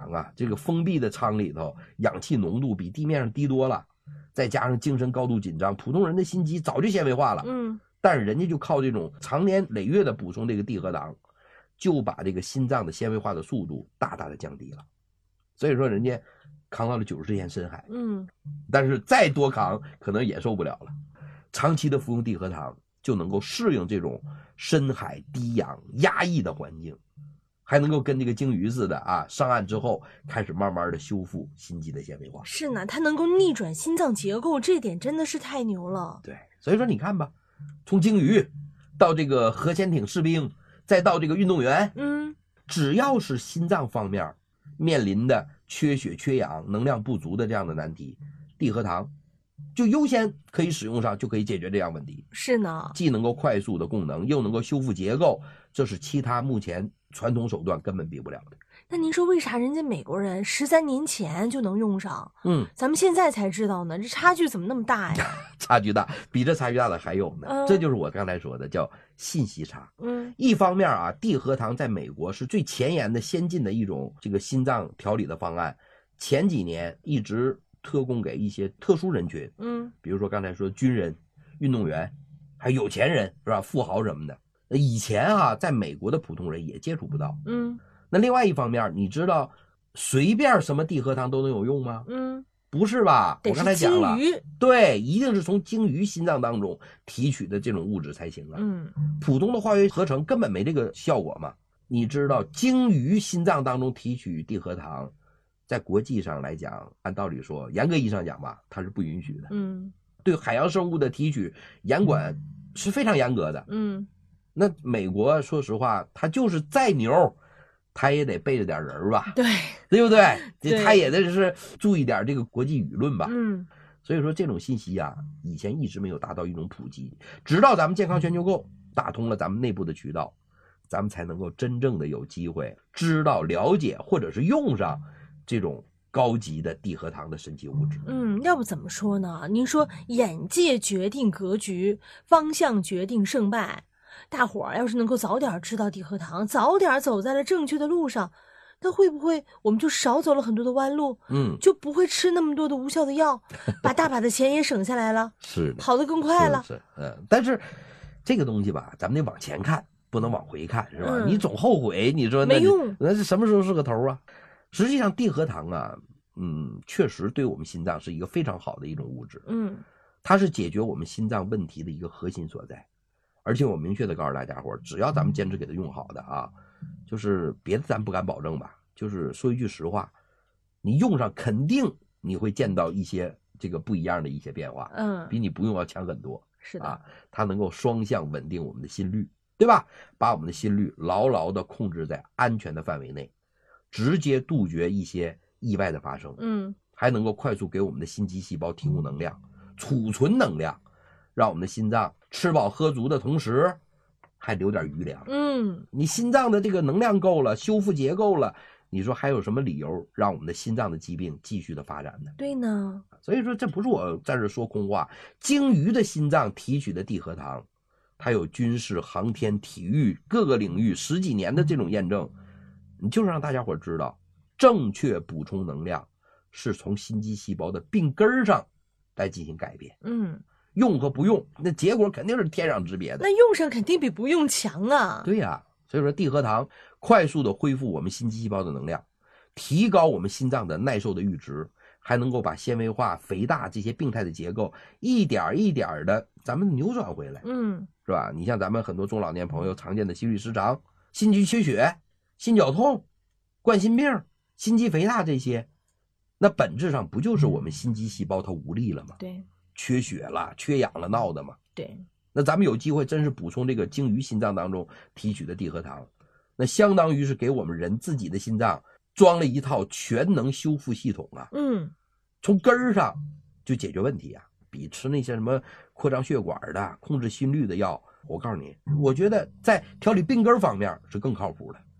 想啊，这个封闭的舱里头，氧气浓度比地面上低多了，再加上精神高度紧张，普通人的心肌早就纤维化了。但是人家就靠这种长年累月的补充这个地核糖，就把这个心脏的纤维化的速度大大的降低了。所以说人家扛到了90天深海。但是再多扛可能也受不了了。长期的服用地核糖就能够适应这种深海低氧压抑的环境，还能够跟这个鲸鱼似的啊，上岸之后开始慢慢的修复心肌的纤维化。 是呢，它能够逆转心脏结构，这点真的是太牛了。 对，所以说你看吧，从鲸鱼到这个核潜艇士兵，再到这个运动员，只要是心脏方面面临的缺血缺氧能量不足的这样的难题，地核糖就优先可以使用上，就可以解决这样问题。 是呢， 既能够快速的供能，又能够修复结构，这是其他目前传统手段根本比不了的。 那您说为啥人家美国人13年前就能用上，咱们现在才知道呢？这差距怎么那么大呀？ 差距大，比这差距大的还有呢。这就是我刚才说的叫信息差。一方面啊，地核糖在美国是最前沿的先进的一种这个心脏调理的方案，前几年一直特供给一些特殊人群，比如说刚才说军人、运动员，还有有钱人是吧？富豪什么的。以前啊，在美国的普通人也接触不到。那另外一方面，你知道随便什么地核糖都能有用吗？不是吧？我刚才讲了，对，一定是从鲸鱼心脏当中提取的这种物质才行啊。普通的化学合成根本没这个效果嘛。你知道鲸鱼心脏当中提取地核糖，在国际上来讲，按道理说，严格意义上讲吧，它是不允许的。对海洋生物的提取严管是非常严格的。那美国说实话，它就是再牛，他也得背着点人吧，对不对？他也得是注意点这个国际舆论吧。所以说这种信息啊，以前一直没有达到一种普及，直到咱们健康全球购打通了咱们内部的渠道，咱们才能够真正的有机会知道、了解或者是用上这种高级的地核糖的神奇物质。 要不怎么说呢？您说眼界决定格局，方向决定胜败。大伙儿要是能够早点知道地核糖，早点走在了正确的路上，那会不会我们就少走了很多的弯路？就不会吃那么多的无效的药，把大把的钱也省下来了， 是的， 跑得更快了。 但是这个东西吧，咱们得往前看，不能往回看，是吧？你总后悔，你说没用， 那是什么时候是个头啊？实际上，地核糖啊，确实对我们心脏是一个非常好的一种物质。它是解决我们心脏问题的一个核心所在。而且我明确的告诉大家伙，只要咱们坚持给它用好的啊，就是别的咱不敢保证吧，就是说一句实话，你用上肯定你会见到一些这个不一样的一些变化，比你不用要强很多。 是的， 它能够双向稳定我们的心率，对吧？把我们的心率牢牢的控制在安全的范围内，直接杜绝一些意外的发生。还能够快速给我们的心肌细胞提供能量，储存能量，让我们的心脏吃饱喝足的同时还留点余粮。你心脏的这个能量够了，修复结构了，你说还有什么理由让我们的心脏的疾病继续的发展呢？ 对呢。 所以说这不是我在这说空话，鲸鱼的心脏提取的地核糖，它有军事、航天、体育各个领域10几年的这种验证，你就是让大家伙知道，正确补充能量是从心肌细胞的病根上来进行改变。用和不用，那结果肯定是天壤之别的。 那用上肯定比不用强啊。 对呀，所以说地核糖快速的恢复我们心肌细胞的能量，提高我们心脏的耐受的阈值，还能够把纤维化、肥大这些病态的结构一点一点的咱们扭转回来。是吧？你像咱们很多中老年朋友常见的心律失常、心肌缺血、心绞痛、冠心病、心肌肥大这些，那本质上不就是我们心肌细胞它无力了吗？ 对。 缺血了、缺氧了闹的嘛。 对， 那咱们有机会真是补充这个鲸鱼心脏当中提取的地核糖，那相当于是给我们人自己的心脏装了一套全能修复系统啊。从根儿上就解决问题啊，比吃那些什么扩张血管的、控制心率的药，我告诉你，我觉得在调理病根方面是更靠谱的。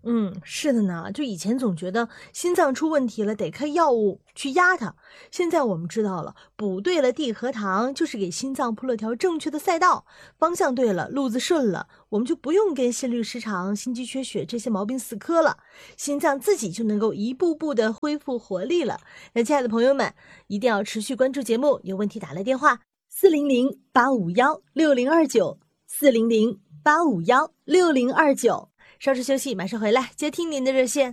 是的呢，就以前总觉得心脏出问题了得开药物去压它，现在我们知道了，补对了地核糖就是给心脏铺了条正确的赛道，方向对了，路子顺了，我们就不用跟心律失常、心肌缺血这些毛病死磕了，心脏自己就能够一步步的恢复活力了。那亲爱的朋友们，一定要持续关注节目，有问题打来电话400-851-6029，400-851-6029。稍事休息，马上回来接听您的热线。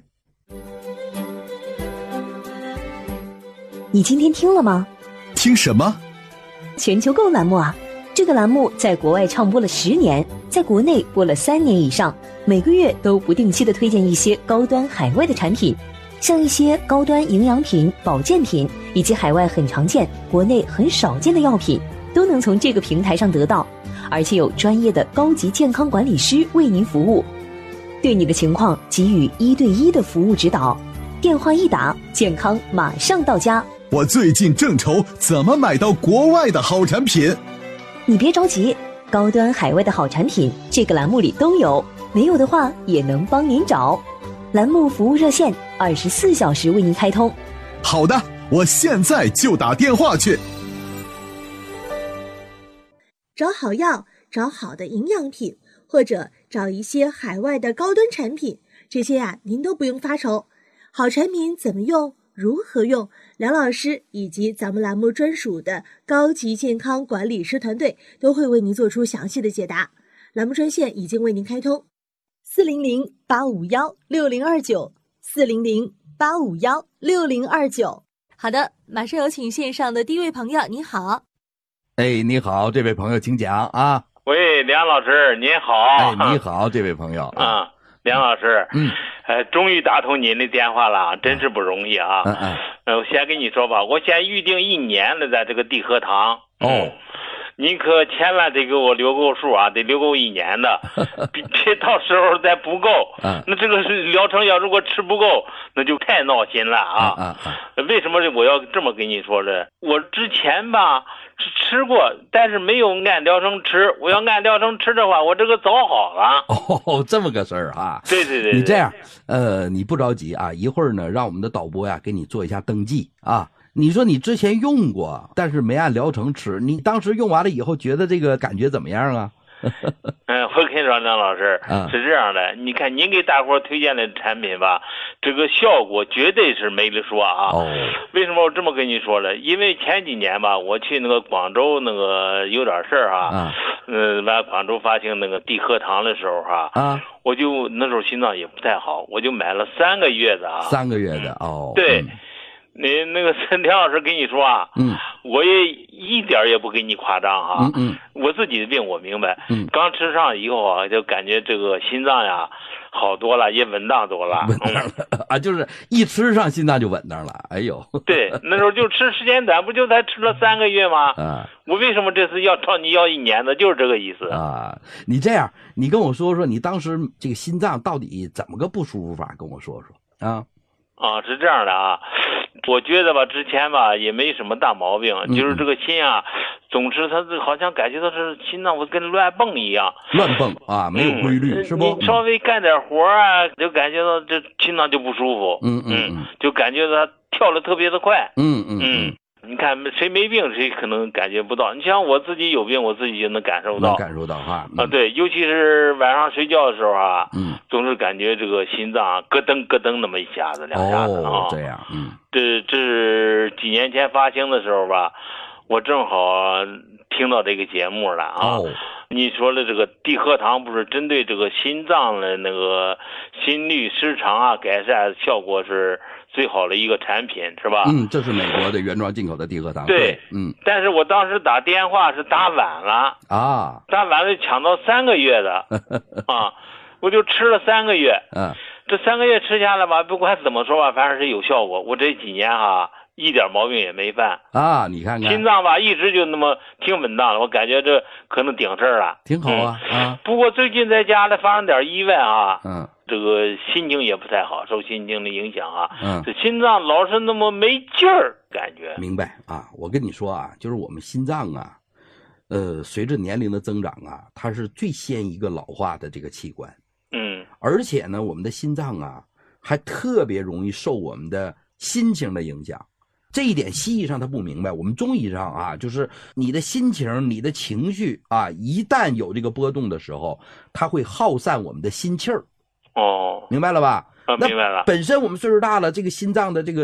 你今天听了吗？ 听什么？ 全球购栏目啊，这个栏目在国外畅播了10年，在国内播了3年以上，每个月都不定期的推荐一些高端海外的产品，像一些高端营养品、保健品，以及海外很常见、国内很少见的药品，都能从这个平台上得到，而且有专业的高级健康管理师为您服务，对你的情况给予1对1的服务指导，电话一打，健康马上到家。 我最近正愁怎么买到国外的好产品。 你别着急，高端海外的好产品这个栏目里都有，没有的话也能帮您找。栏目服务热线24小时为您开通。 好的，我现在就打电话去。 找好药，找好的营养品，或者找一些海外的高端产品，这些您都不用发愁。好产品怎么用，如何用，梁老师以及咱们栏目专属的高级健康管理师团队都会为您做出详细的解答。栏目专线已经为您开通，400-851-6029，400-851-6029。好的，马上有请线上的第一位朋友，您好。 你好，这位朋友请讲啊。 喂，梁老师您好。 你好，这位朋友啊。梁老师，终于打通您的电话了，真是不容易啊。我先跟你说吧，我先预定1年了，在这个地核糖。您可千万得给我留够数啊，得留够1年的，别到时候再不够。那这个是疗程药，如果吃不够，那就太闹心了啊。为什么我要这么跟你说呢？我之前吧吃过，但是没有按疗程吃。我要按疗程吃的话，我这个早好了。 这么个事儿啊。 对。 你这样，你不着急啊，一会儿呢，让我们的导播呀给你做一下登记啊。你说你之前用过，但是没按疗程吃，你当时用完了以后觉得这个感觉怎么样啊？ 我跟你说，梁老师，是这样的，你看您给大伙推荐的产品吧，这个效果绝对是没得说啊。为什么我这么跟你说呢？因为前几年吧，我去那个广州那个有点事儿完广州发行那个地核糖的时候我就那时候心脏也不太好，我就买了3个月的 3个月的对。你那个梁老师跟你说我也一点也不给你夸张我自己的病我明白，刚吃上以后就感觉这个心脏呀好多了，也稳当多了。 稳当了就是一吃上心脏就稳当了。哎呦， 对，那时候就吃时间短，不就才吃了3个月吗？我为什么这次要朝你要1年的，就是这个意思你这样，你跟我说说你当时这个心脏到底怎么个不舒服法，跟我说说是这样的我觉得吧，之前吧也没什么大毛病，就是这个心总是它好像感觉到是心脏会跟乱蹦一样， 乱蹦没有规律，是不？ 你稍微干点活就感觉到这心脏就不舒服，就感觉到它跳得特别的快，你看谁没病谁可能感觉不到，你像我自己有病，我自己就能感受到，对，尤其是晚上睡觉的时候总是感觉这个心脏咯噔咯噔那么一下子2下子这样， 这是几年前发行的时候吧，我正好听到这个节目了你说的这个地核糖不是针对这个心脏的那个心律失常改善效果是最好的一个产品，是吧？ 这是美国的原装进口的地核糖。 对，但是我当时打电话是打晚了打晚了抢到3个月的我就吃了3个月，这3个月吃下来吧，不管怎么说吧，反正是有效果。我这几年一点毛病也没犯你看看心脏吧一直就那么挺稳当的，我感觉这可能顶事儿了， 挺好不过最近在家里发生点意外这个心情也不太好，受心情的影响这心脏老是那么没劲儿感觉。 明白我跟你说就是我们心脏随着年龄的增长它是最先一个老化的这个器官而且呢，我们的心脏啊，还特别容易受我们的心情的影响。这一点西医上他不明白，我们中医上啊，就是你的心情、你的情绪啊，一旦有这个波动的时候，它会耗散我们的心气儿。 哦， 明白了吧？ 明白了。 本身我们岁数大了，这个心脏的这个